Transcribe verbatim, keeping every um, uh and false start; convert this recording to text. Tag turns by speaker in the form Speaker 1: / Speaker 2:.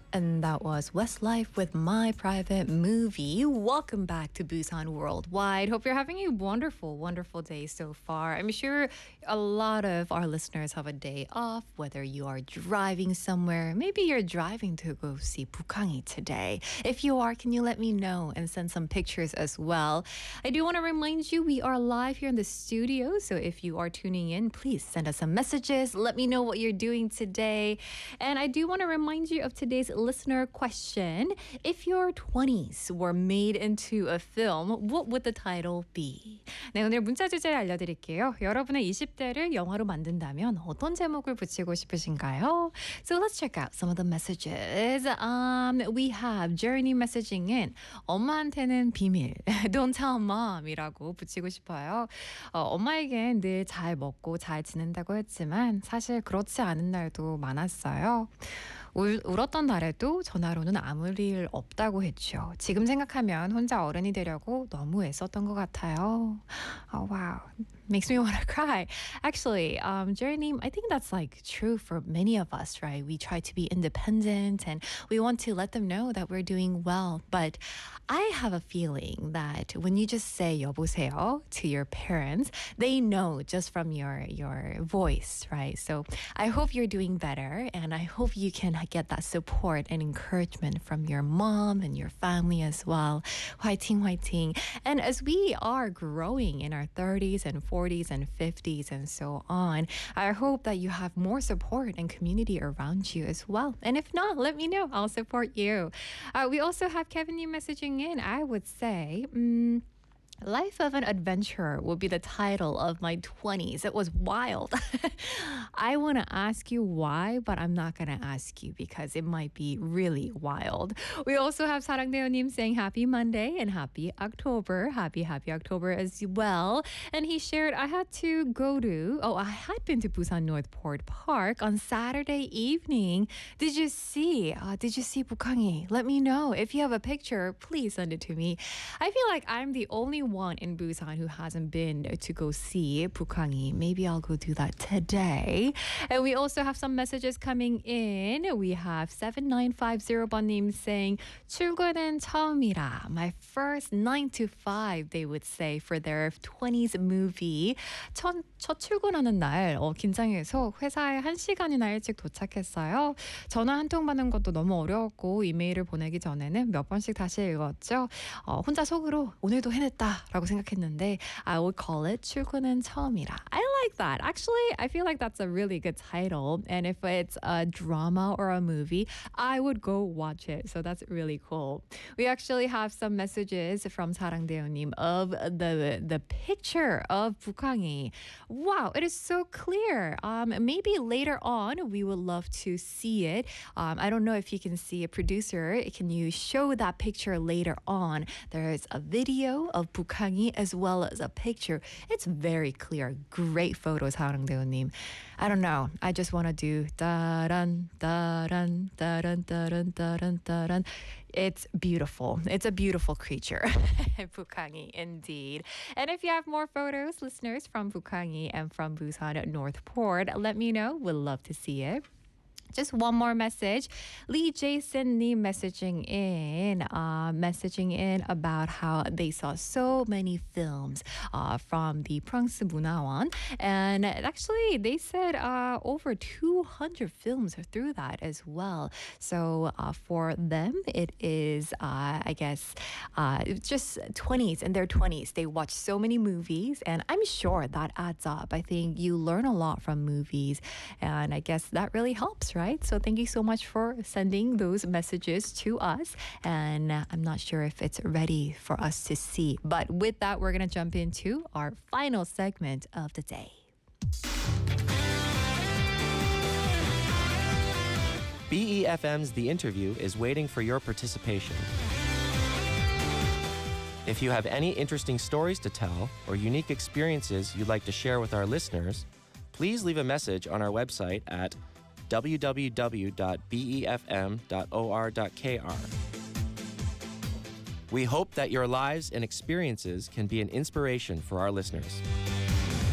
Speaker 1: And that was Westlife with My Private Movie. Welcome back to Busan Worldwide. Hope you're having a wonderful, wonderful day so far. I'm sure a lot of our listeners have a day off, whether you are driving somewhere. Maybe you're driving to go see Bukhangi today. If you are, can you let me know and send some pictures as well? I do want to remind you we are live here in the studio. So if you are tuning in, please send us some messages. Let me know what you're doing today. And I do want to remind you of today's listener question. If your twenties were made into a film, what would the title be? 네, 오늘 문자 주제를 알려드릴게요. 여러분의 이십 대를 영화로 만든다면 어떤 제목을 붙이고 싶으신가요? So let's check out some of the messages. Um, we have Journey messaging in. 엄마한테는 비밀. Don't tell mom이라고 붙이고 싶어요. 어, 엄마에겐 늘 잘 먹고 잘 지낸다고 했지만 사실 그렇지 않은 날도 많았어요. 울, 울었던 날에도 전화로는 아무 일 없다고 했죠. 지금 생각하면 혼자 어른이 되려고 너무 애썼던 것 같아요. Oh wow, makes me want to cry. Actually, um, Journey, I think that's like true for many of us, right? We try to be independent and we want to let them know that we're doing well. But I have a feeling that when you just say 여보세요 to your parents, they know just from your your voice, right? So I hope you're doing better and I hope you can get that support and encouragement from your mom and your family as well. 화이팅, 화이팅. And as we are growing in our thirties and forties and fifties and so on, I hope that you have more support and community around you as well. And if not, let me know. I'll support you. Uh, we also have Kevin Yu messaging in. I would say, um, Life of an Adventurer would be the title of my twenties. It was wild. I want to ask you why, but I'm not going to ask you because it might be really wild. We also have 사랑대호님 saying happy Monday and happy October. Happy, happy October as well. And he shared, I had to go to, oh, I had been to Busan Northport Park on Saturday evening. Did you see, uh, did you see Bukhangi? Let me know. If you have a picture, please send it to me. I feel like I'm the only one in Busan who hasn't been to go see Bukhangi. Maybe I'll go do that today. And we also have some messages coming in. We have seven nine five zero 번님 saying 출근은 처음이라. My first nine to five, they would say, for their twenties movie. 첫, 첫 출근하는 날 어, 긴장해서 회사에 한 시간이나 일찍 도착했어요. 전화 한 통 받는 것도 너무 어려웠고 이메일을 보내기 전에는 몇 번씩 다시 읽었죠. 어, 혼자 속으로 오늘도 해냈다 라고 생각했는데 I would call it 출근은 처음이라. I like that. Actually, I feel like that's a really good title. And if it's a drama or a movie, I would go watch it. So that's really cool. We actually have some messages from 사랑대호님 of the, the picture of Bukhangi. Wow, it is so clear. Um, maybe later on, we would love to see it. Um, I don't know if you can see a producer. Can you show that picture later on? There is a video of Bukhangi as well as a picture. It's very clear. Great photos, 사랑대호님. I don't know. I just want to do da-dun, da-dun, da-dun, da-dun, da-dun, da-dun. It's beautiful. It's a beautiful creature. Bukhangi, indeed. And if you have more photos, listeners, from Bukhangi and from Busan Northport, let me know. We'd love to see it. Just one more message. Lee Jason Lee messaging in, uh, messaging in about how they saw so many films uh, from the 프랑스 문화원. And actually, they said uh, over two hundred films through that as well. So uh, for them, it is, uh, I guess, uh, just twenties, in their twenties. They watch so many movies, and I'm sure that adds up. I think you learn a lot from movies, and I guess that really helps, right? Right? So thank you so much for sending those messages to us. And uh, I'm not sure if it's ready for us to see. But with that, we're going to jump into our final segment of the day.
Speaker 2: B E F M's The Interview is waiting for your participation. If you have any interesting stories to tell or unique experiences you'd like to share with our listeners, please leave a message on our website at w w w dot b e f m dot o r dot k r. We hope that your lives and experiences can be an inspiration for our listeners.